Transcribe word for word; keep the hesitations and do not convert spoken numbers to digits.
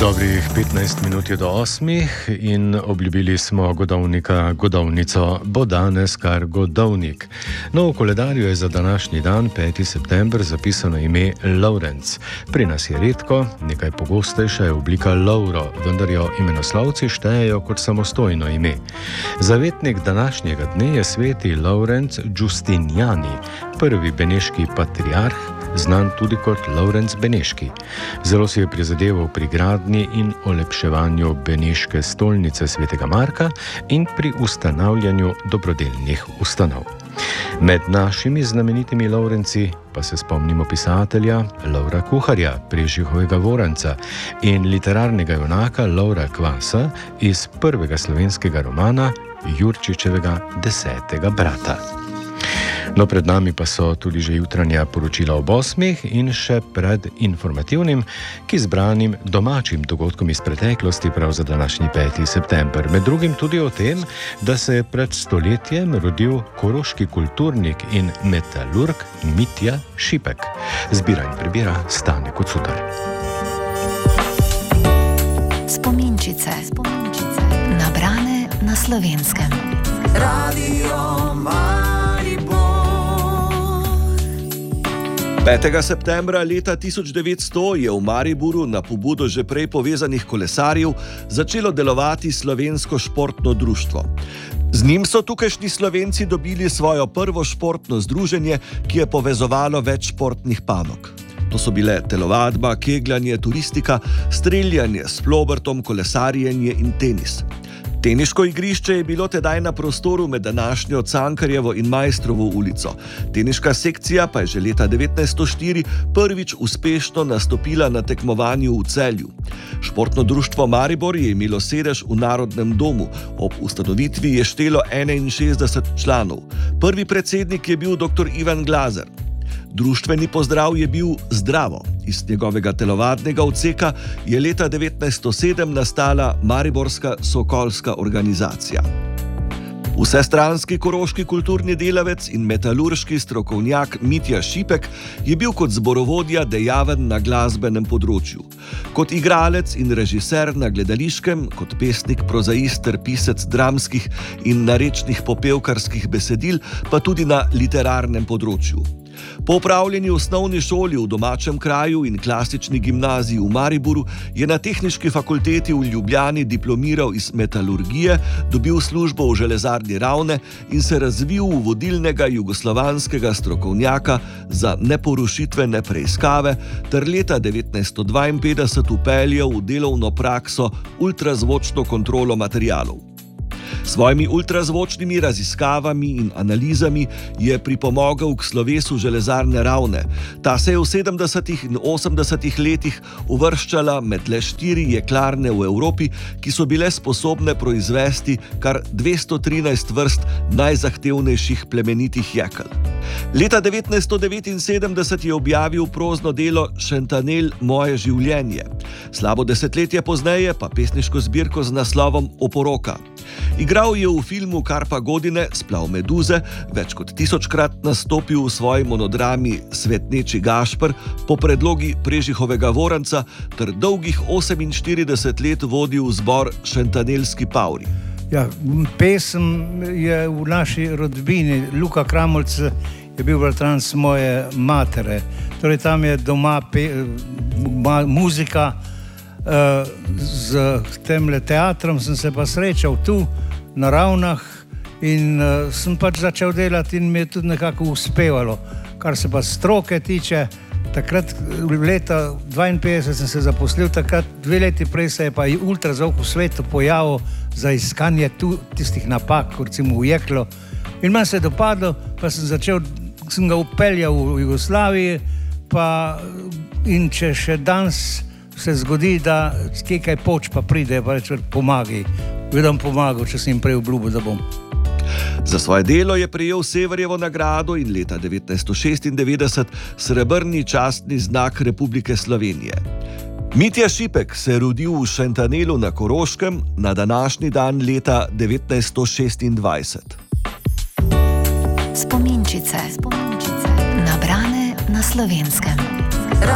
Dobrih petnajst minut je do osmih in obljubili smo godovnika, godovnico, bo danes kar godovnik. No, v koledarju je za današnji dan, peti september, zapisano ime Lovrenc. Pri nas je redko, nekaj pogostejša je oblika Lovro, vendar jo imenoslovci štejejo kot samostojno ime. Zavetnik današnjega dne je sveti Lovrenc Giustiniani, prvi beneški patriarh, znan tudi kot Lovrenc Beneški. Zelo si je prizadeval pri gradnji in olepševanju beneške stolnice svetega Marka in pri ustanavljanju dobrodelnih ustanov. Med našimi znamenitimi Lovrenci pa se spomnimo pisatelja Lovra Kuharja, Prežihovega Voranca, in literarnega junaka Lovra Kvasa iz prvega slovenskega romana Jurčičevega Desetega brata. No, pred nami pa so tudi že jutranja poročila ob osmih in še pred informativnim, ki zbranim domačim dogodkom iz preteklosti prav za današnji peti september. Med drugim tudi o tem, da se je pred stoletjem rodil koroški kulturnik in metalurg Mitja Šipek. Zbira in prebira Stane Kocutar. Spominčice. Spominčice. Nabrane na Slovenskem. Radio Maribor. petega septembra leta tisoč devetsto je v Mariboru na pobudo že prej povezanih kolesarjev začelo delovati Slovensko športno društvo. Z njim so tukajšnji Slovenci dobili svojo prvo športno združenje, ki je povezovalo več športnih panog. To so bile telovadba, kegljanje, turistika, streljanje s plobertom, kolesarjenje in tenis. Teniško igrišče je bilo tedaj na prostoru med današnjo Cankarjevo in Maistrovo ulico. Teniška sekcija pa je že leta devetnajststo štiri prvič uspešno nastopila na tekmovanju v Celju. Športno društvo Maribor je imelo sedež v Narodnem domu. Ob ustanovitvi je štelo enainšestdeset članov. Prvi predsednik je bil doktor Ivan Glazer. Društveni pozdrav je bil Zdravo. Iz njegovega telovadnega odseka je leta devetnajststo sedem nastala Mariborska sokolska organizacija. Vsestranski koroški kulturni delavec in metalurški strokovnjak Mitja Šipek je bil kot zborovodja dejaven na glasbenem področju. Kot igralec in režiser na gledališkem, kot pesnik, prozaist ter pisec dramskih in narečnih popevkarskih besedil, pa tudi na literarnem področju. Po opravljeni osnovni šoli v domačem kraju in klasični gimnaziji v Mariboru je na Tehniški fakulteti v Ljubljani diplomiral iz metalurgije, dobil službo v železarni Ravne in se razvil v vodilnega jugoslovanskega strokovnjaka za neporušitvene preiskave ter leta devetnajststo dvainpetdeset vpeljal v delovno prakso ultrazvočno kontrolo materialov. S svojimi ultrazvočnimi raziskavami in analizami je pripomogel k slovesu železarne Ravne. Ta se je v sedemdesetih in osemdesetih letih uvrščala med le štiri jeklarne v Evropi, ki so bile sposobne proizvesti kar dvesto trinajst vrst najzahtevnejših plemenitih jekel. Leta devetnajststo devetinsedemdeset je objavil prozno delo Šantanel moje življenje. Slabo desetletje pozneje pa pesniško zbirko z naslovom Oporoka. Igral je v filmu Karpa Godine, Splav Meduze, več kot tisočkrat nastopil v svoji monodrami Svetneči Gašper po predlogi Prežihovega Voranca ter dolgih oseminštirideset let vodil zbor Šantanelski Pavri. Ja, pesem je v naši rodbini. Luka Kramolc je bil bratranec moje matere. Torej tam je doma pe, ma, muzika. Uh, z temle teatrom sem se pa srečal tu na Ravnah in uh, sem pač začel delati in mi je tudi nekako uspevalo. Kar se pa stroke tiče, takrat leta dvainpetdeset sem se zaposlil, takrat dve leti prej se je pa ultrazvok v svetu pojavil za iskanje tu, tistih napak, recimo v jeklo. In meni se je dopadlo, pa sem začel, sem ga upeljal v Jugoslaviji, pa in če še danes se zgodi, da kje kaj poč pa pride, pa reče, pomagaj. Vedem pomagal, če sem jim prej obljubil, da bom. Za svoje delo je prejel Severjevo nagrado in leta devetnajststo šestindevetdeset srebrni častni znak Republike Slovenije. Mitja Šipek se je rodil v Šantanelu na Koroškem na današnji dan leta devetnajststo šestindvajset. Spominčice. Spominčice. Nabrane na Slovenskem.